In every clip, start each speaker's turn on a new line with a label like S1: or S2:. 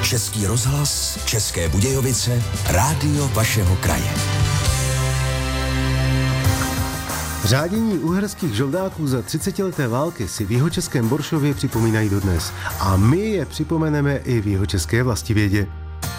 S1: Český rozhlas, České Budějovice, rádio vašeho kraje.
S2: Řádění uherských žoldáků za 30leté války si v jihočeském Boršově připomínají dodnes. A my je připomeneme i v jihočeské Vlastivědě.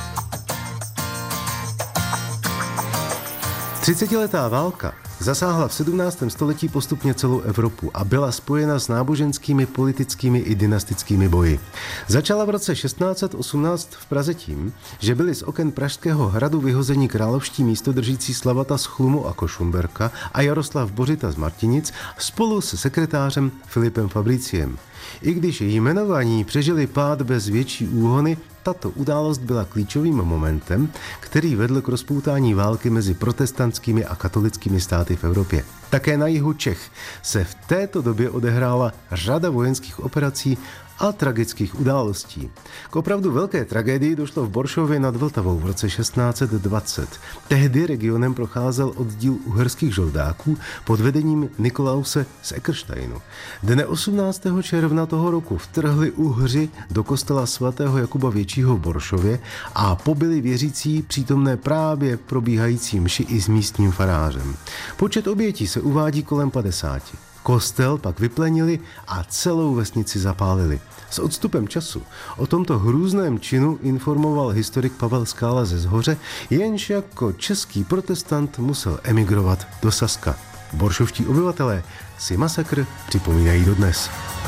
S2: 30letá válka zasáhla v 17. století postupně celou Evropu a byla spojena s náboženskými, politickými i dynastickými boji. Začala v roce 1618 v Praze tím, že byli z oken Pražského hradu vyhozeni královští místodržící Slavata z Chlumu a Košumberka a Jaroslav Bořita z Martinic spolu se sekretářem Filipem Fabriciem. I když jmenovaní přežili pád bez větší úhony, tato událost byla klíčovým momentem, který vedl k rozpoutání války mezi protestantskými a katolickými státy v Evropě. Také na jihu Čech se v této době odehrála řada vojenských operací a tragických událostí. K opravdu velké tragédii došlo v Boršově nad Vltavou v roce 1620. Tehdy regionem procházel oddíl uherských žoldáků pod vedením Nikolause z Eckersteinu. Dne 18. června toho roku vtrhli Uhři do kostela svatého Jakuba Většího v Boršově a pobili věřící přítomné právě probíhající mši i s místním farářem. Počet obětí se uvádí kolem 50. Kostel pak vyplenili a celou vesnici zapálili. S odstupem času o tomto hrůzném činu informoval historik Pavel Skála ze Zhoře, jenž jako český protestant musel emigrovat do Saska. Boršovští obyvatelé si masakr připomínají dodnes.